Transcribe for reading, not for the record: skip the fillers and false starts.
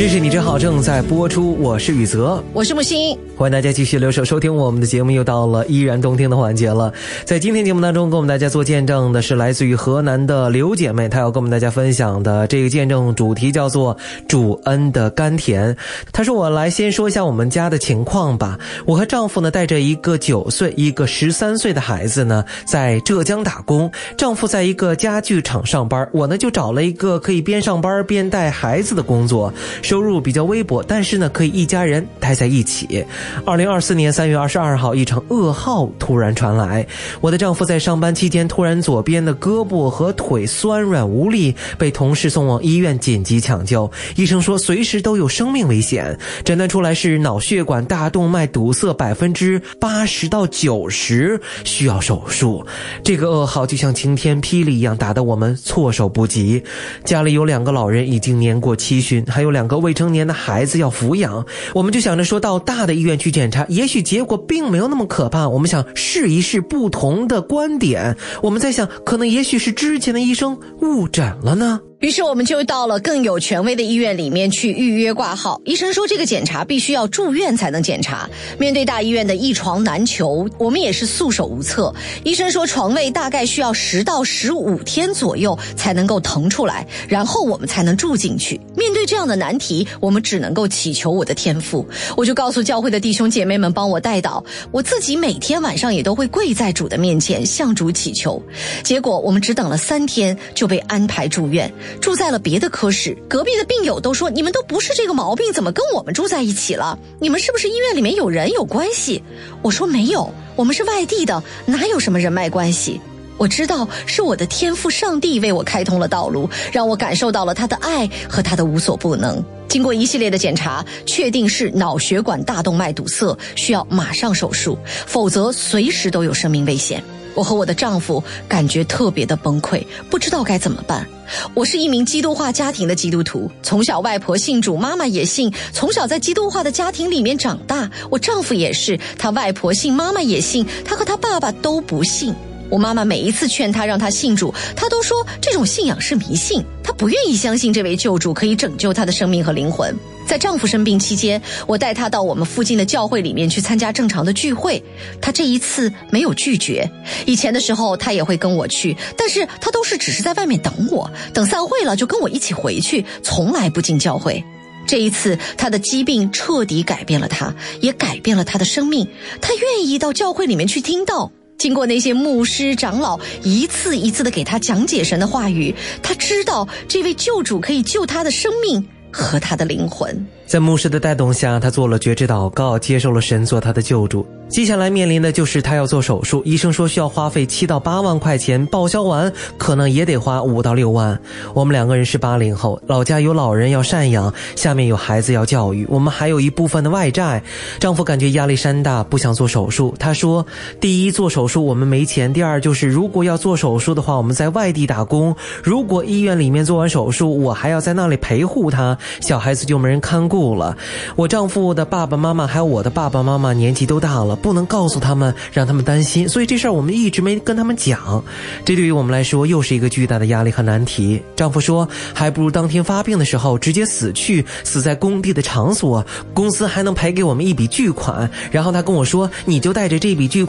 认识你真好正在播出，我是宇泽， 我是木星， 欢迎大家继续留守收听我们的节目，又到了依然动听的环节了。在今天节目当中跟我们大家做见证的是来自于河南的刘姐妹，她要跟我们大家分享的这个见证主题叫做主恩的甘甜。她说，我来先说一下我们家的情况吧。我和丈夫呢带着一个9岁一个13岁的孩子呢在浙江打工，丈夫在一个家具厂上班，我呢就找了一个可以边上班边带孩子的工作，收入比较微薄，但是呢可以一家人待在一起。2024年3月22号，一场噩耗突然传来，我的丈夫在上班期间突然左边的胳膊和腿酸软无力，被同事送往医院紧急抢救，医生说随时都有生命危险，诊断出来是脑血管大动脉堵塞80%到90%，需要手术。这个噩耗就像晴天霹雳一样，打得我们措手不及。家里有2个老人已经年过70旬，还有2个未成年的孩子要抚养，我们就想着说到大的医院去检查，也许结果并没有那么可怕，我们想试一试不同的观点，我们在想可能也许是之前的医生误诊了呢。 于是我们就到了更有权威的医院里面去预约挂号。医生说这个检查必须要住院才能检查。面对大医院的一床难求，我们也是束手无策。医生说床位大概需要10到15天左右才能够腾出来，然后我们才能住进去。面对这样的难题，我们只能够祈求我的天父。我就告诉教会的弟兄姐妹们帮我代祷，我自己每天晚上也都会跪在主的面前向主祈求。结果我们只等了3天就被安排住院，住在了别的科室。隔壁的病友都说，你们都不是这个毛病，怎么跟我们住在一起了？你们是不是医院里面有人有关系？我说没有，我们是外地的，哪有什么人脉关系？我知道是我的天父上帝为我开通了道路，让我感受到了他的爱和他的无所不能。经过一系列的检查，确定是脑血管大动脉堵塞，需要马上手术，否则随时都有生命危险。我和我的丈夫感觉特别的崩溃，不知道该怎么办。我是一名基督化家庭的基督徒，从小外婆信主，妈妈也信，从小在基督化的家庭里面长大。我丈夫也是，他外婆信，妈妈也信，他和他爸爸都不信。我妈妈每一次劝他让他信主，他都说这种信仰是迷信，他不愿意相信这位救主可以拯救他的生命和灵魂。在丈夫生病期间，我带他到我们附近的教会里面去参加正常的聚会，他这一次没有拒绝。以前的时候他也会跟我去，但是他都是只是在外面等我，等散会了就跟我一起回去，从来不进教会。这一次他的疾病彻底改变了他，也改变了他的生命，他愿意到教会里面去听道。经过那些牧师长老一次一次的给他讲解神的话语，他知道这位救主可以救他的生命和他的灵魂。 在牧师的带动下，他做了觉知祷告，接受了神做他的救主。接下来面临的就是他要做手术，医生说需要花费7到8万块钱，报销完可能也得花5到6万。我们2个人是80后，老家有老人要赡养，下面有孩子要教育，我们还有一部分的外债。丈夫感觉压力山大，不想做手术。他说，第一，做手术我们没钱，第二就是如果要做手术的话，我们在外地打工，如果医院里面做完手术，我还要在那里陪护他，小孩子就没人看顾了。我丈夫的爸爸妈妈还有我的爸爸妈妈年纪都大了，不能告诉他们，让他们担心，所以这事儿我们一直没跟他们讲。这对于我们来说又是一个巨大的压力和难题。丈夫说，还不如当天发病的时候直接死去，死在工地的场所，公司还能赔给我们一笔巨款。然后他跟我说，你就带着这笔巨